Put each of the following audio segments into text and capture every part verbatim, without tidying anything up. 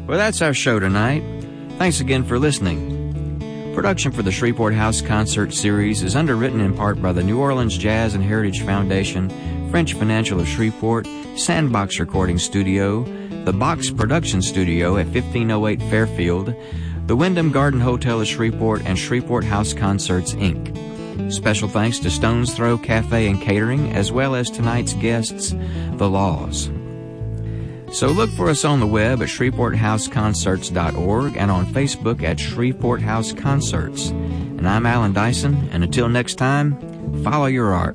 Well, that's our show tonight. Thanks again for listening. Production for the Shreveport House Concert Series is underwritten in part by the New Orleans Jazz and Heritage Foundation, French Financial of Shreveport, Sandbox Recording Studio, the Box Production Studio at fifteen oh eight Fairfield, the Wyndham Garden Hotel of Shreveport, and Shreveport House Concerts, Incorporated. Special thanks to Stone's Throw Cafe and Catering, as well as tonight's guests, The Laws. So look for us on the web at shreveport house concerts dot org and on Facebook at Shreveport House Concerts. And I'm Alan Dyson, and until next time, follow your art.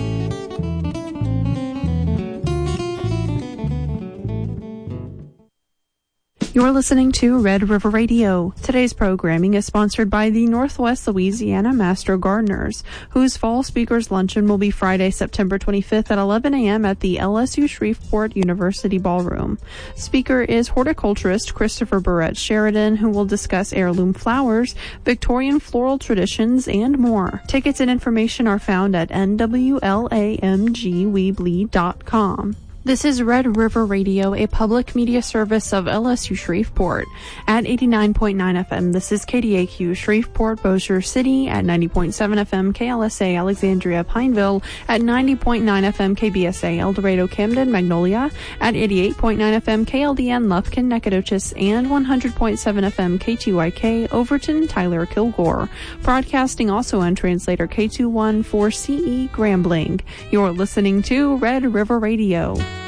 You're listening to Red River Radio. Today's programming is sponsored by the Northwest Louisiana Master Gardeners, whose Fall Speakers Luncheon will be Friday, September twenty-fifth at eleven a.m. at the L S U Shreveport University Ballroom. Speaker is horticulturist Christopher Barrett Sheridan, who will discuss heirloom flowers, Victorian floral traditions, and more. Tickets and information are found at N W L A M G Weebly dot com. This is Red River Radio, a public media service of L S U Shreveport. At eighty-nine point nine F M, this is K D A Q Shreveport, Bossier City. At ninety point seven F M, K L S A Alexandria, Pineville. At ninety point nine F M, K B S A El Dorado, Camden, Magnolia. At eighty-eight point nine F M, K L D N Lufkin, Nacogdoches. And one hundred point seven F M, K T Y K Overton, Tyler, Kilgore. Broadcasting also on translator K two one four C E Grambling. You're listening to Red River Radio.